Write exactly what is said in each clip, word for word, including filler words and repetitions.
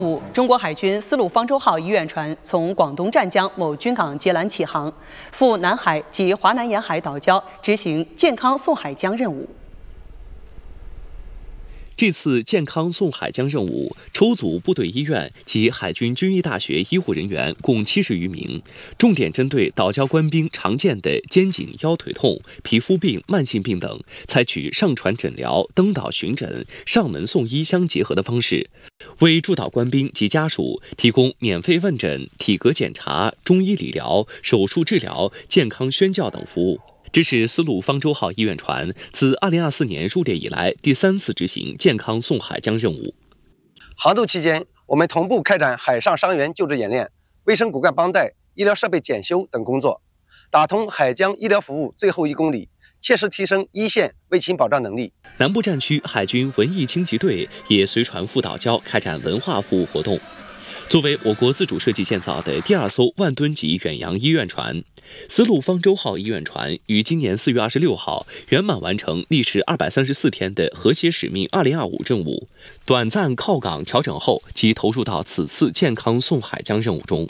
五，中国海军丝路方舟号医院船从广东湛江某军港接缆起航，赴南海及华南沿海岛礁执行健康送海疆任务。 这次健康送海疆任务，抽组部队医院及海军军医大学医护人员共七十余名，重点针对岛礁官兵常见的肩颈腰腿痛、皮肤病、慢性病等，采取上船诊疗、登岛巡诊、上门送医相结合的方式，为驻岛官兵及家属提供免费问诊、体格检查、中医理疗、手术治疗、健康宣教等服务。这是丝路方舟号医院船自二零二四年入列以来第三次执行健康送海疆任务。 航渡期间，我们同步开展海上伤员救治演练、卫生骨干帮带、医疗设备检修等工作，打通海疆医疗服务最后一公里，切实提升一线卫勤保障能力。 南部战区海军文艺轻骑队也随船赴岛礁开展文化服务活动。作为我国自主设计建造的第二艘万吨级远洋医院船，丝路方舟号医院船于今年四月二十六号圆满完成历时二百三十四天的和谐使命二零二五任务，短暂靠港调整后即投入到此次健康送海疆任务中。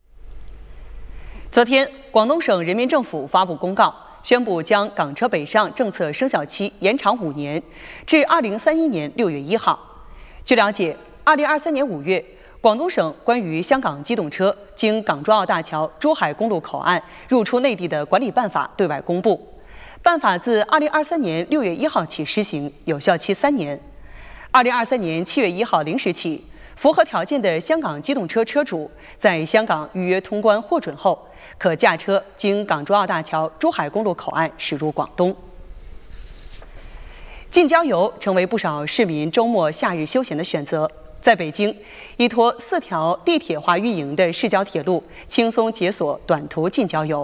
昨天，广东省人民政府发布公告，宣布将港车北上政策生效期延长五年，至二零三一年六月一号。据了解，二零二三年五月。广东省关于香港机动车经港珠澳大桥珠海公路口岸入出内地的管理办法对外公布。办法自二零二三年六月一号起施行，有效期三年。二零二三年七月一号零时起，符合条件的香港机动车车主在香港预约通关获准后，可驾车经港珠澳大桥珠海公路口岸驶入广东。近郊游成为不少市民周末夏日休闲的选择。在北京，依托四条地铁化运营的市郊铁路，轻松解锁短途近郊游。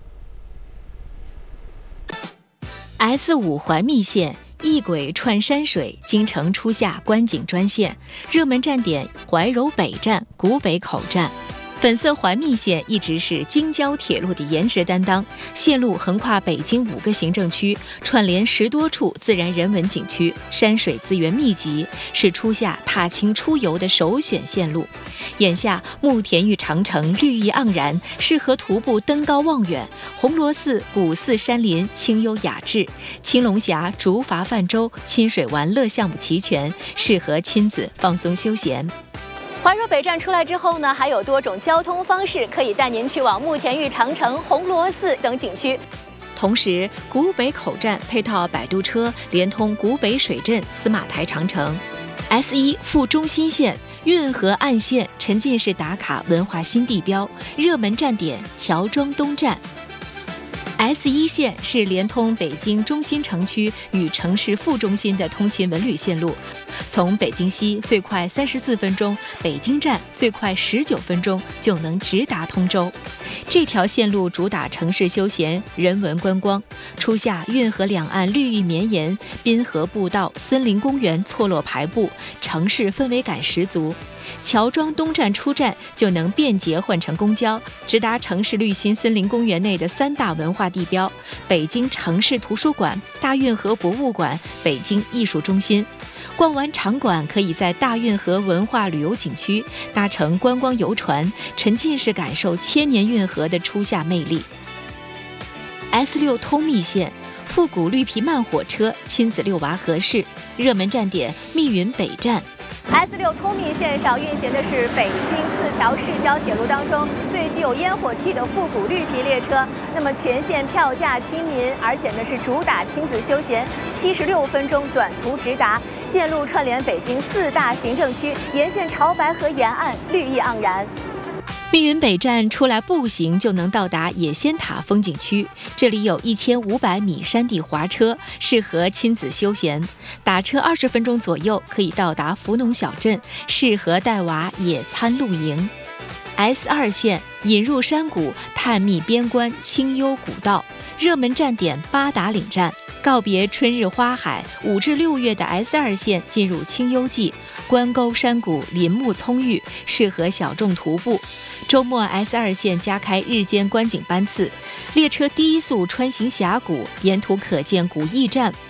S 五环密线一轨串山水，京城初夏观景专线，热门站点怀柔北站、古北口站。粉色环密线一直是京郊铁路的颜值担当，线路横跨北京五个行政区，串联十多处自然人文景区，山水资源密集，是初夏踏青出游的首选线路。眼下慕田峪长城绿意盎然，适合徒步登高望远；红螺寺、古寺山林清幽雅致，青龙峡、竹筏泛舟、亲水玩乐项目齐全，适合亲子放松休闲。 怀柔北站出来之后呢，还有多种交通方式可以带您去往慕田峪长城、红螺寺等景区。 同时，古北口站配套摆渡车，连通古北水镇、司马台长城。S 一赴中心线、运河岸线沉浸式打卡文化新地标，热门站点乔庄东站。S 一线是连通北京中心城区与城市副中心的通勤文旅线路，从北京西最快三十四分钟，北京站最快十九分钟就能直达通州。这条线路主打城市休闲、人文观光。初夏运河两岸绿意绵延，滨河步道、森林公园错落排布，城市氛围感十足。乔庄东站出站就能便捷换乘公交，直达城市绿心森林公园内的三大文化地标：北京城市图书馆、大运河博物馆、北京艺术中心。逛完场馆，可以在大运河文化旅游景区搭乘观光游船，沉浸式感受千年运河的初夏魅力。S 六通密线复古绿皮慢火车，亲子遛娃合适，热门站点密云北站。 S 六通密线上运行的是北京四条市郊铁路当中最具有烟火气的复古绿皮列车。那么全线票价亲民，而且呢是主打亲子休闲，七十六分钟短途直达。线路串联北京四大行政区，沿线潮白河沿岸绿意盎然。 密云北站出来步行就能到达野仙塔风景区，这里有一千五百米山地滑车，适合亲子休闲。打车二十分钟左右可以到达福农小镇，适合带娃野餐露营。S 二线引入山谷，探秘边关清幽古道，热门站点八达岭站。告别春日花海，五至六月的 S 二线进入清幽季，关沟山谷林木葱郁，适合小众徒步。周末 S 二线加开日间观景班次，列车第一速穿行峡谷，沿途可见古驿站、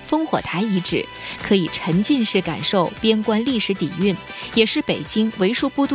烽火台遗址，可以沉浸式感受边关历史底蕴，也是北京为数不多